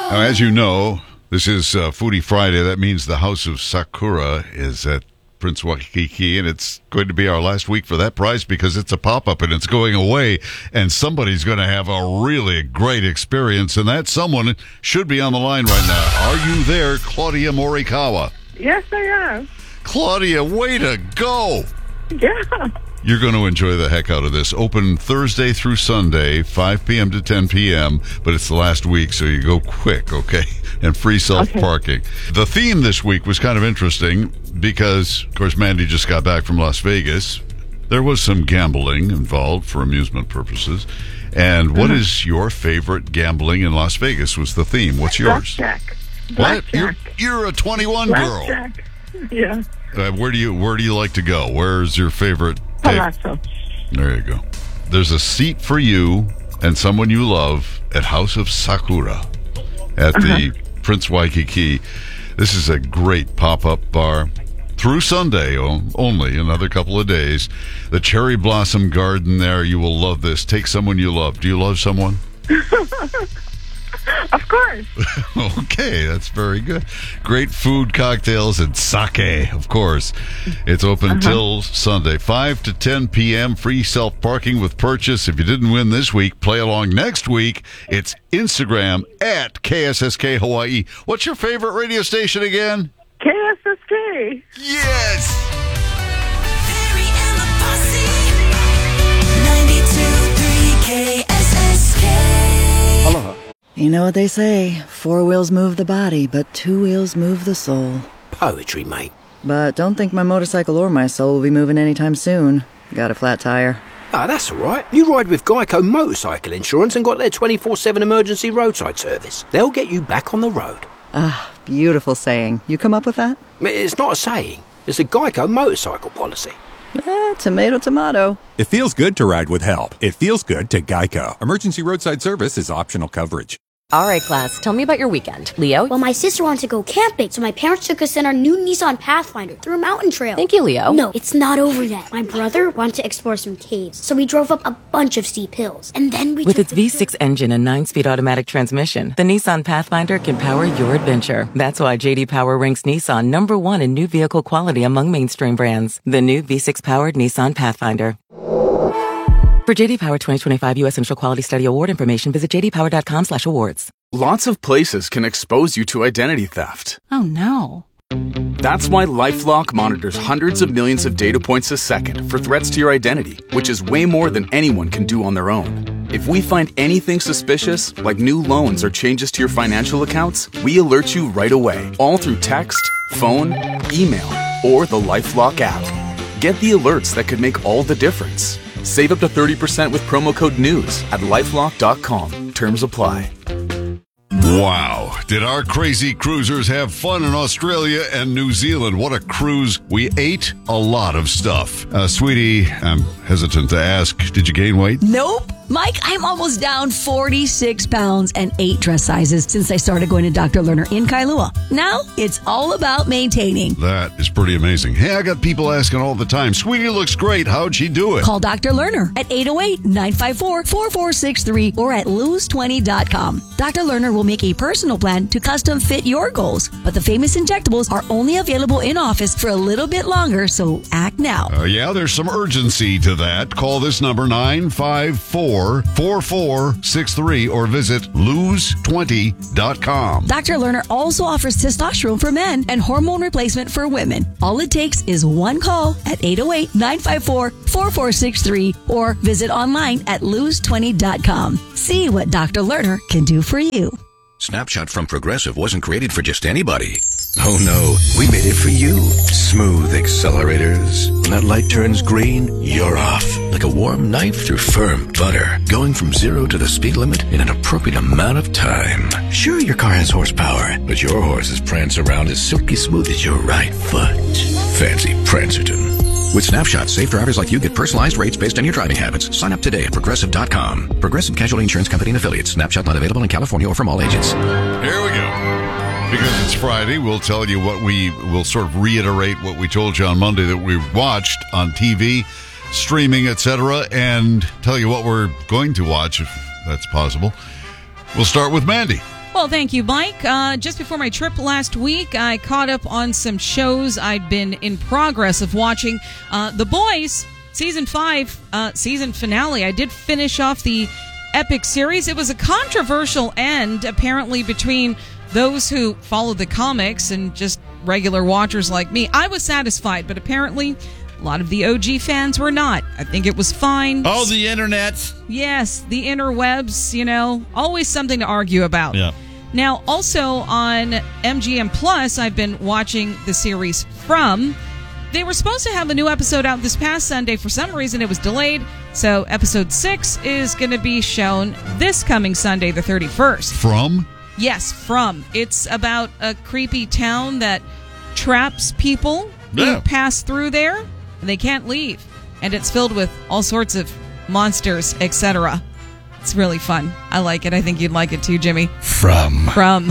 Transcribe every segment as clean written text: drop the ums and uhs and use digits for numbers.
Now, as you know, this is Foodie Friday. That means the House of Sakura is at Prince Waikiki, and it's going to be our last week for that prize because it's a pop-up and it's going away, and somebody's going to have a really great experience, and that someone should be on the line right now. Are you there, Claudia Morikawa? Yes, I am. Claudia, way to go! Yeah. You're going to enjoy the heck out of this. Open Thursday through Sunday, 5 p.m. to 10 p.m., but it's the last week, so you go quick, okay? And free self-parking. Okay. The theme this week was kind of interesting because, of course, Mandy just got back from Las Vegas. There was some gambling involved for amusement purposes. And what is your favorite gambling in Las Vegas was the theme. What's yours? Blackjack. What? You're a 21 Blackjack. Girl. Yeah. Where do you like to go? Where's your favorite? Palazzo. There you go. There's a seat for you and someone you love at House of Sakura at the Prince Waikiki. This is a great pop-up bar through Sunday only, another couple of days. The Cherry Blossom Garden there. You will love this. Take someone you love. Do you love someone? Of course. Okay, that's very good. Great food, cocktails, and sake, of course. It's open till Sunday, 5 to 10 p.m., free self-parking with purchase. If you didn't win this week, play along next week. It's Instagram at KSSK Hawaii. What's your favorite radio station again? KSSK. Yes! Perry and the Posse. 92.3 KSSK. Aloha. You know what they say, 4 wheels move the body, but 2 wheels move the soul. Poetry, mate. But don't think my motorcycle or my soul will be moving anytime soon. Got a flat tire. Ah, that's all right. You ride with Geico Motorcycle Insurance and got their 24/7 emergency roadside service. They'll get you back on the road. Ah, beautiful saying. You come up with that? It's not a saying. It's a Geico motorcycle policy. Tomato, tomato. It feels good to ride with help. It feels good to Geico. Emergency roadside service is optional coverage. All right, class, tell me about your weekend. Leo? Well, my sister wanted to go camping, so my parents took us in our new Nissan Pathfinder through a mountain trail. Thank you, Leo. No, it's not over yet. My brother wanted to explore some caves, so we drove up a bunch of steep hills. And then we With its V6 engine and 9-speed automatic transmission, the Nissan Pathfinder can power your adventure. That's why J.D. Power ranks Nissan #1 in new vehicle quality among mainstream brands. The new V6-powered Nissan Pathfinder. For J.D. Power 2025 U.S. Initial Quality Study Award information, visit jdpower.com/awards. Lots of places can expose you to identity theft. Oh, no. That's why LifeLock monitors hundreds of millions of data points a second for threats to your identity, which is way more than anyone can do on their own. If we find anything suspicious, like new loans or changes to your financial accounts, we alert you right away, all through text, phone, email, or the LifeLock app. Get the alerts that could make all the difference. Save up to 30% with promo code NEWS at LifeLock.com. Terms apply. Wow. Did our crazy cruisers have fun in Australia and New Zealand? What a cruise. We ate a lot of stuff. Sweetie, I'm hesitant to ask, did you gain weight? Nope. Mike, I'm almost down 46 pounds and 8 dress sizes since I started going to Dr. Lerner in Kailua. Now, it's all about maintaining. That is pretty amazing. Hey, I got people asking all the time, Sweetie looks great. How'd she do it? Call Dr. Lerner at 808-954-4463 or at lose20.com. Dr. Lerner will make a personal plan to custom fit your goals. But the famous injectables are only available in office for a little bit longer, so act now. Yeah, there's some urgency to that. Call this number 954-4463 or visit lose20.com. Dr. Lerner also offers testosterone for men and hormone replacement for women. All it takes is one call at 808-954-4463 or visit online at lose20.com. See what Dr. Lerner can do for you. Snapshot from Progressive wasn't created for just anybody. Oh no, we made it for you. Smooth accelerators. When that light turns green, you're off. Like a warm knife through firm butter. Going from 0 to the speed limit in an appropriate amount of time. Sure, your car has horsepower, but your horses prance around as silky smooth as your right foot. Fancy Prancerton. With Snapshot, safe drivers like you get personalized rates based on your driving habits. Sign up today at Progressive.com. Progressive Casualty Insurance Company and Affiliates. Snapshot not available in California or from all agents. Here we go. Because it's Friday, we'll tell you what we'll sort of reiterate what we told you on Monday that we watched on TV, streaming, etc., and tell you what we're going to watch if that's possible. We'll start with Mandy. Well, thank you, Mike. Just before my trip last week, I caught up on some shows I'd been in progress of watching. The Boys, Season 5, season finale. I did finish off the epic series. It was a controversial end, apparently, between those who follow the comics and just regular watchers like me. I was satisfied, but apparently a lot of the OG fans were not. I think it was fine. Oh, the internet. Yes, the interwebs, always something to argue about. Yeah. Now, also on MGM Plus, I've been watching the series From. They were supposed to have a new episode out this past Sunday. For some reason, it was delayed. So episode 6 is going to be shown this coming Sunday, the 31st. From? Yes, From. It's about a creepy town that traps people who pass through there, and they can't leave. And it's filled with all sorts of monsters, etc. It's really fun. I like it. I think you'd like it too, Jimmy. From.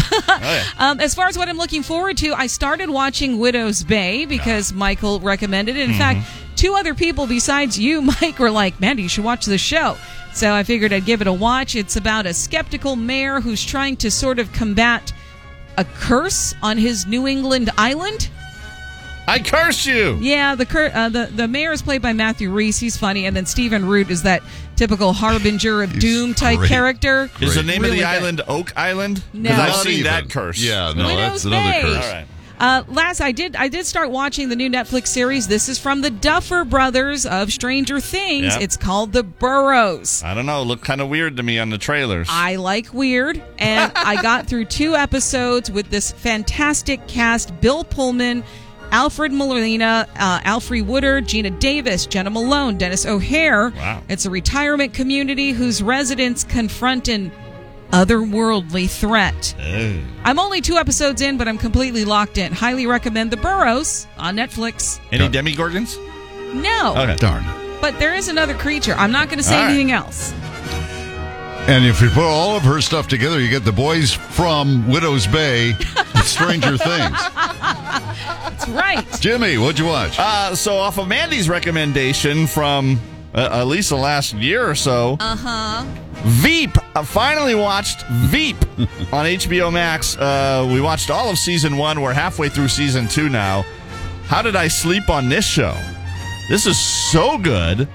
As far as what I'm looking forward to, I started watching Widow's Bay because Michael recommended it. In fact, 2 other people besides you, Mike, were like, Mandy, you should watch this show. So I figured I'd give it a watch. It's about a skeptical mayor who's trying to sort of combat a curse on his New England island. I curse you! Yeah, the mayor is played by Matthew Reese. He's funny. And then Stephen Root is that typical harbinger of doom type character. Is the name really of the good. island Oak Island? No. Because I've Not seen even. that curse. Yeah, no, Widow's that's another Bay. curse. All right. Last, I did start watching the new Netflix series. This is from the Duffer Brothers of Stranger Things. Yep. It's called The Burrows. I don't know. Looked kind of weird to me on the trailers. I like weird, and I got through 2 episodes with this fantastic cast: Bill Pullman, Alfred Molina, Alfre Woodard, Gina Davis, Jenna Malone, Dennis O'Hare. Wow. It's a retirement community whose residents confront an otherworldly threat. Oh. I'm only 2 episodes in, but I'm completely locked in. Highly recommend The Burrows on Netflix. Any Demigorgons? No. Okay. Darn it. But there is another creature. I'm not going to say All right. anything else. And if you put all of her stuff together, you get the boys from Widow's Bay, Stranger Things. That's right. Jimmy, what'd you watch? So off of Mandy's recommendation from at least the last year or so, Veep. I finally watched Veep on HBO Max. We watched all of season 1. We're halfway through season 2 now. How did I sleep on this show? This is so good.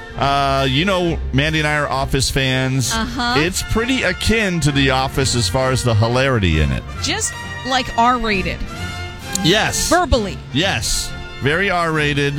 Mandy and I are Office fans. It's pretty akin to The Office as far as the hilarity in it. Just like R-rated. Yes. Verbally. Yes. Very R-rated.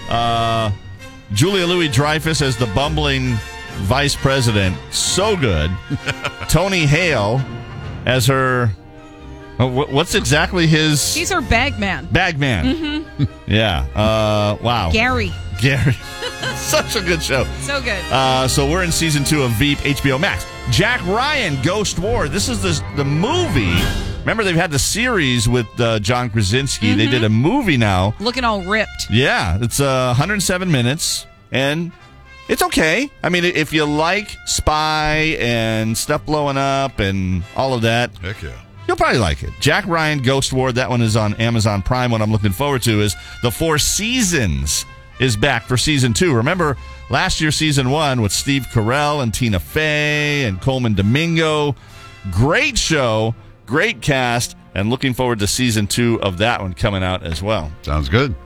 Julia Louis-Dreyfus as the bumbling vice president. So good. Tony Hale as her... what's exactly his... He's her bag man. Bag man. Yeah. Wow. Gary. Such a good show. So good. So we're in season 2 of Veep, HBO Max. Jack Ryan, Ghost War. This is the movie. Remember, they've had the series with John Krasinski. They did a movie now. Looking all ripped. Yeah, it's 107 minutes, and it's okay. I mean, if you like spy and stuff blowing up and all of that, Heck yeah. you'll probably like it. Jack Ryan, Ghost War. That one is on Amazon Prime. What I'm looking forward to is The Four Seasons is back for season 2. Remember last year, season 1 with Steve Carell and Tina Fey and Coleman Domingo. Great show, great cast, and looking forward to season 2 of that one coming out as well. Sounds good.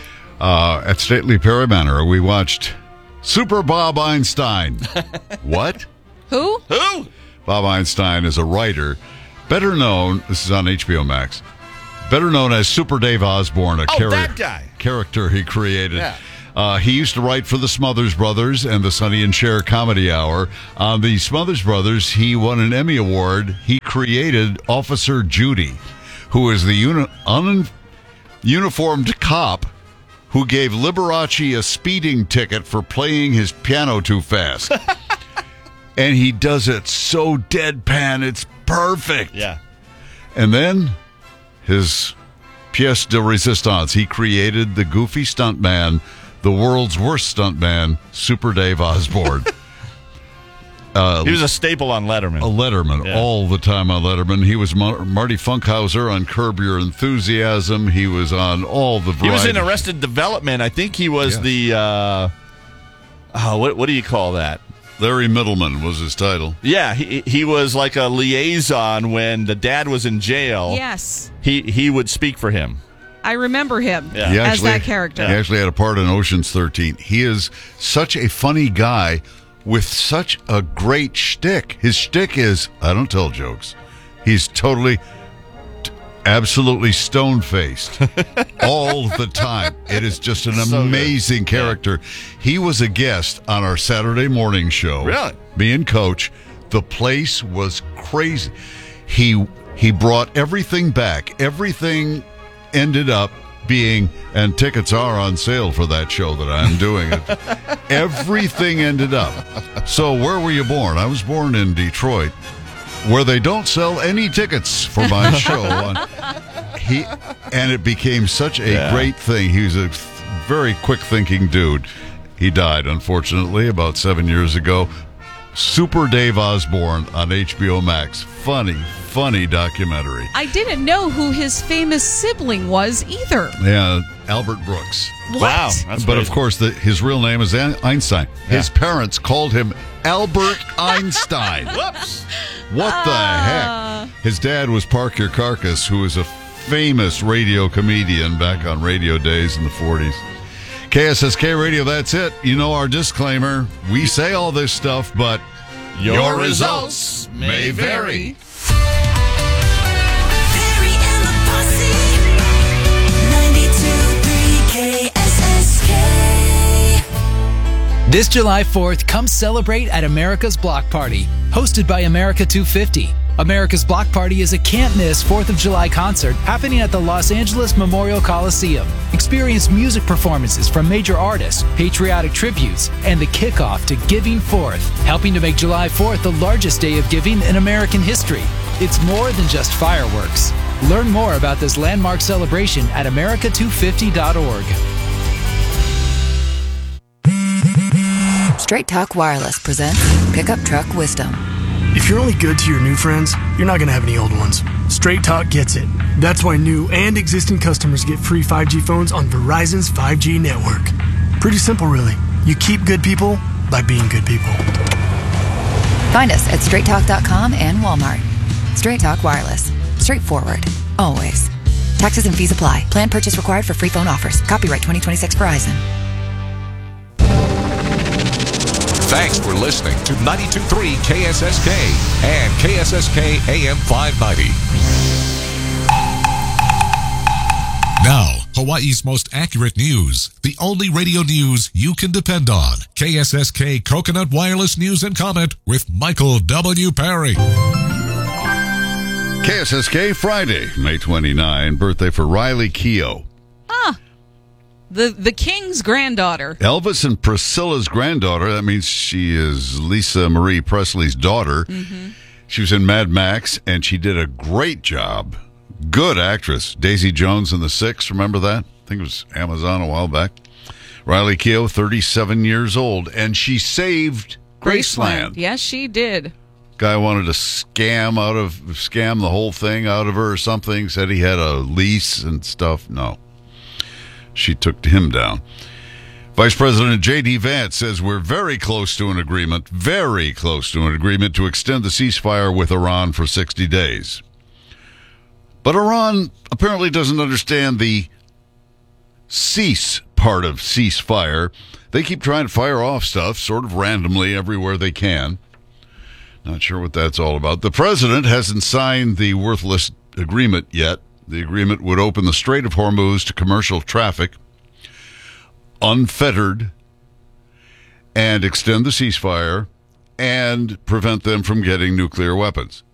At Stately Perry Manor, we watched Super Bob Einstein. What? Who? Bob Einstein is a writer, better known, this is on HBO Max, better known as Super Dave Osborne, that guy. Character he created. Yeah. He used to write for the Smothers Brothers and the Sonny and Cher Comedy Hour. On the Smothers Brothers, he won an Emmy Award. He created Officer Judy, who is the uniformed cop who gave Liberace a speeding ticket for playing his piano too fast. And he does it so deadpan, it's perfect. Yeah. And then his pièce de résistance, he created the goofy stuntman, the world's worst stuntman, Super Dave Osborne. He was a staple on Letterman. All the time on Letterman. He was Marty Funkhauser on Curb Your Enthusiasm. He was on all the variety. He was in Arrested Development. I think he was the, what do you call that? Larry Middleman was his title. Yeah, he was like a liaison when the dad was in jail. Yes. He would speak for him. I remember him He as that character. He actually had a part in Ocean's 13. He is such a funny guy with such a great shtick. His shtick is, I don't tell jokes. He's totally, absolutely stone-faced all the time. It is just an amazing character. He was a guest on our Saturday morning show. Really? Me and Coach. The place was crazy. He brought everything back. Everything ended up being, and tickets are on sale for that show that I'm doing. Everything ended up. So where were you born? I was born in Detroit, where they don't sell any tickets for my show. And it became such a great thing. He was a very quick-thinking dude. He died, unfortunately, about 7 years ago. Super Dave Osborne on HBO Max. Funny documentary. I didn't know who his famous sibling was either. Yeah, Albert Brooks. What? Wow. That's But crazy. of course, his real name is Einstein. His parents called him Albert Einstein. Whoops. What the heck? His dad was Park Your Carcass, who was a famous radio comedian back on radio days in the 40s. KSSK Radio, that's it. You know our disclaimer. We say all this stuff, but your results may vary. Barry and the Posse. 92.3 KSSK. This July 4th, come celebrate at America's Block Party, hosted by America 250. America's Block Party is a can't-miss 4th of July concert happening at the Los Angeles Memorial Coliseum. Experience music performances from major artists, patriotic tributes, and the kickoff to Giving Forth, helping to make July 4th the largest day of giving in American history. It's more than just fireworks. Learn more about this landmark celebration at america250.org. Straight Talk Wireless presents Pickup Truck Wisdom. If you're only good to your new friends, you're not going to have any old ones. Straight Talk gets it. That's why new and existing customers get free 5G phones on Verizon's 5G network. Pretty simple, really. You keep good people by being good people. Find us at straighttalk.com and Walmart. Straight Talk Wireless. Straightforward. Always. Taxes and fees apply. Plan purchase required for free phone offers. Copyright 2026 Verizon. Thanks for listening to 92.3 KSSK and KSSK AM 590. Now, Hawaii's most accurate news. The only radio news you can depend on. KSSK Coconut Wireless News and Comment with Michael W. Perry. KSSK Friday, May 29, birthday for Riley Keough. The king's granddaughter. Elvis and Priscilla's granddaughter. That means she is Lisa Marie Presley's daughter. Mm-hmm. She was in Mad Max, and she did a great job. Good actress. Daisy Jones and the Six, remember that? I think it was Amazon a while back. Riley Keough, 37 years old, and she saved Graceland. Yes, she did. Guy wanted to scam the whole thing out of her or something, said he had a lease and stuff. No. She took him down. Vice President J.D. Vance says we're very close to an agreement to extend the ceasefire with Iran for 60 days. But Iran apparently doesn't understand the cease part of ceasefire. They keep trying to fire off stuff sort of randomly everywhere they can. Not sure what that's all about. The president hasn't signed the worthless agreement yet. The agreement would open the Strait of Hormuz to commercial traffic, unfettered, and extend the ceasefire and prevent them from getting nuclear weapons.